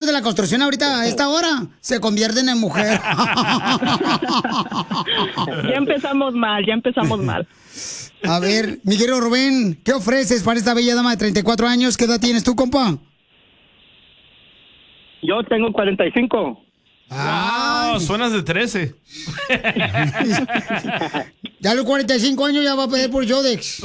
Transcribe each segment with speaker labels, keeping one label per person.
Speaker 1: de la construcción ahorita, a esta hora, se convierten en mujer.
Speaker 2: Ya empezamos mal.
Speaker 1: A ver, mi querido Rubén, ¿qué ofreces para esta bella dama de 34 años? ¿Qué edad tienes tú, compa?
Speaker 3: Yo tengo 45.
Speaker 4: Wow, suenas de 13.
Speaker 1: Ya a los 45 años ya va a pedir por Yodex.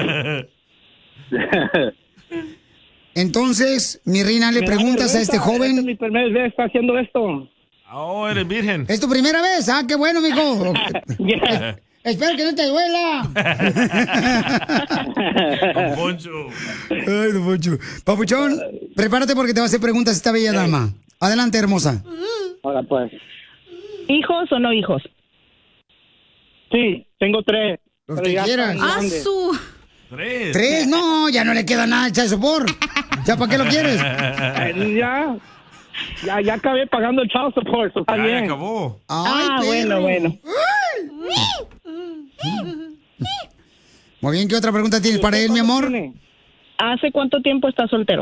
Speaker 1: Entonces, mi reina, le preguntas a este joven.
Speaker 3: Esta es mi primera vez haciendo esto.
Speaker 4: Oh, eres virgen.
Speaker 1: ¿Es tu primera vez? Ah, qué bueno, mijo.
Speaker 3: Yeah.
Speaker 1: Espero que no te duela.
Speaker 4: Don Poncho.
Speaker 1: Ay, don Poncho. Papuchón, prepárate porque te va a hacer preguntas esta bella dama. Adelante, hermosa.
Speaker 3: Ahora pues.
Speaker 2: ¿Hijos o no hijos?
Speaker 3: Sí, tengo 3.
Speaker 1: Los que quieras.
Speaker 4: Tres.
Speaker 1: 3, no, ya no le queda nada al child support. ¿Ya para qué lo quieres?
Speaker 3: Ya acabé pagando el child support, eso está
Speaker 4: Ya
Speaker 3: bien.
Speaker 4: acabó.
Speaker 1: Ay, perro.
Speaker 2: bueno.
Speaker 1: Muy bien, ¿qué otra pregunta tienes para él, mi amor?
Speaker 2: ¿Hace cuánto tiempo estás soltero?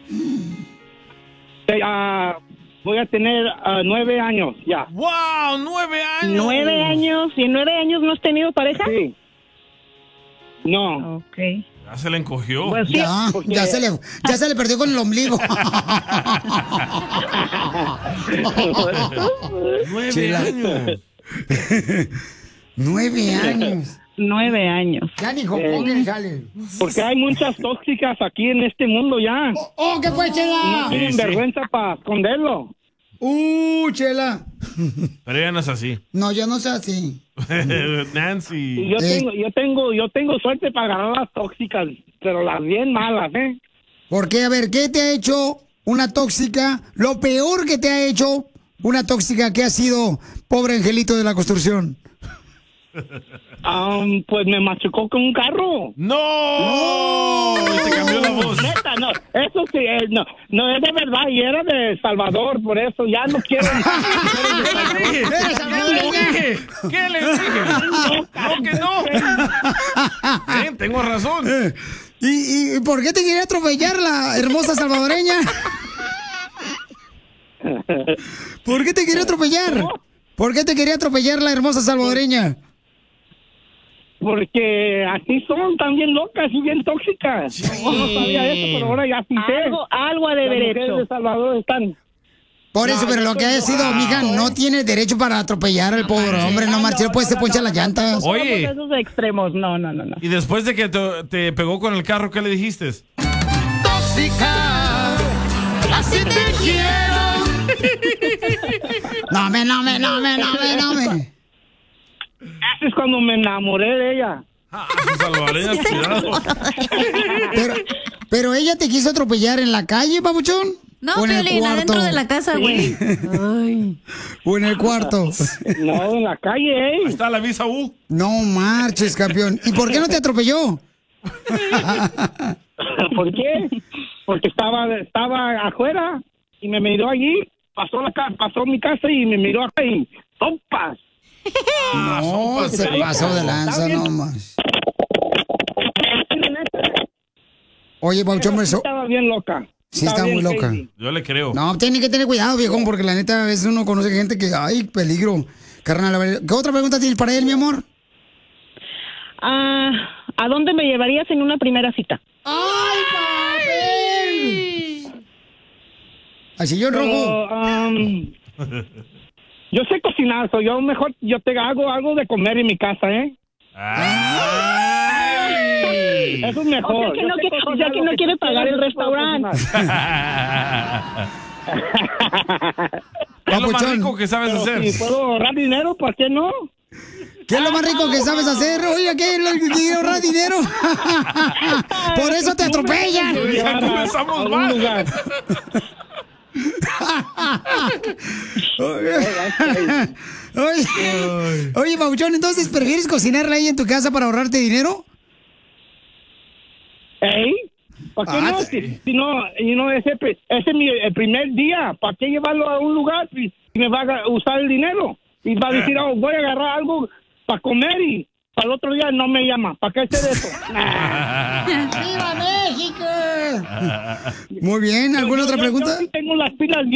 Speaker 3: Voy a tener 9 años ya.
Speaker 4: ¡Wow! 9 años.
Speaker 2: 9 años. ¿Y en 9 años no has tenido pareja?
Speaker 3: Sí. No.
Speaker 2: Ok.
Speaker 4: Ya se le encogió.
Speaker 2: Pues sí,
Speaker 1: Ya,
Speaker 3: porque-
Speaker 1: ya se le perdió con el ombligo.
Speaker 4: 9
Speaker 1: Chela.
Speaker 4: años.
Speaker 1: 9 años.
Speaker 2: 9 años.
Speaker 1: Ya ni jocón sale.
Speaker 3: Porque hay muchas tóxicas aquí en este mundo ya.
Speaker 1: ¡Oh, qué fue,
Speaker 3: No
Speaker 1: Chela!
Speaker 3: tienen vergüenza para esconderlo.
Speaker 1: Chela.
Speaker 4: Pero ella no es así.
Speaker 1: No, yo no sé así.
Speaker 3: Y
Speaker 4: Nancy.
Speaker 3: yo tengo suerte para agarrar las tóxicas, pero las bien malas, ¿eh?
Speaker 1: Porque, a ver, ¿qué te ha hecho una tóxica? Lo peor que te ha hecho una tóxica que ha sido pobre angelito de la construcción.
Speaker 3: Pues me machucó con un carro.
Speaker 4: ¡No! Y te cambió la voz.
Speaker 3: Neta, no, eso sí, no es de verdad, y era de Salvador, por eso ya no quiero.
Speaker 4: ¿Qué le dije? No, que no. Tengo razón.
Speaker 1: ¿Y por qué te quería atropellar la hermosa salvadoreña? ¿Por qué te quería atropellar? ¿Por qué te quería atropellar la hermosa salvadoreña?
Speaker 3: Porque así son, también locas y bien tóxicas. Yo no sabía eso, pero ahora ya sí sé.
Speaker 2: Algo ha de
Speaker 3: Las
Speaker 2: haber
Speaker 3: mujeres
Speaker 2: hecho.
Speaker 3: de Salvador están.
Speaker 1: Por eso, pero lo que ha sido, mija, no tiene derecho para atropellar al pobre hombre, no marche, después se poncha las llantas.
Speaker 4: Oye.
Speaker 2: Esos extremos, no.
Speaker 4: Y después de que te pegó con el carro, ¿qué le dijiste?
Speaker 1: Tóxica, así te quiero. No me.
Speaker 3: Eso es cuando me enamoré de ella.
Speaker 4: Salvadoreñas, cuidado.
Speaker 1: Pero ella te quiso atropellar en la calle, papuchón.
Speaker 5: No,
Speaker 1: ¿O en el
Speaker 5: Piolín,
Speaker 1: cuarto?
Speaker 5: adentro de la casa, güey.
Speaker 1: ¿O en el cuarto?
Speaker 3: No, en la calle,
Speaker 4: Ahí está la visa U.
Speaker 1: No marches, campeón. ¿Y por qué no te atropelló?
Speaker 3: ¿Por qué? Porque estaba afuera y me miró allí, pasó mi casa y me miró acá y ¡sopas!
Speaker 1: No, se pasó de lanza, no más. Oye, Pauchón, eso...
Speaker 3: Estaba bien loca.
Speaker 1: Sí, está muy
Speaker 3: bien
Speaker 1: loca.
Speaker 3: crazy.
Speaker 4: Yo le creo.
Speaker 1: No, tiene que tener cuidado, viejón, porque la neta a veces uno conoce gente que... ¡Ay, peligro! Carnal, a ver, ¿qué otra pregunta tienes para él, mi amor?
Speaker 2: ¿A dónde me llevarías en una primera cita?
Speaker 1: ¡Ay, papel! Al sillón rojo.
Speaker 3: Yo sé cocinar, yo te hago algo de comer en mi casa, ¿eh?
Speaker 4: Ay.
Speaker 3: Eso es mejor.
Speaker 2: O sea que no quiere pagar el restaurante.
Speaker 4: ¿Qué es lo más
Speaker 1: Papuchón.
Speaker 4: rico que sabes hacer?
Speaker 3: Si puedo ahorrar dinero, ¿por qué no?
Speaker 1: ¿Qué es lo más rico que sabes hacer? Oiga, ¿qué es lo que quiere ahorrar dinero? Por eso te atropellan.
Speaker 4: Ya comenzamos
Speaker 3: A un
Speaker 4: mal.
Speaker 3: lugar.
Speaker 1: Oye, Pauchón, entonces, ¿prefieres cocinarla ahí en tu casa para ahorrarte dinero?
Speaker 3: ¿Ey? ¿Por qué no? Si no, ese es el primer día. ¿Para qué llevarlo a un lugar si me va a usar el dinero? Y va a decir, voy a agarrar algo para comer y para el otro día no me llama. ¿Para qué hacer eso?
Speaker 1: ¡Viva México! Muy bien, ¿alguna otra pregunta?
Speaker 3: Yo sí tengo las pilas bien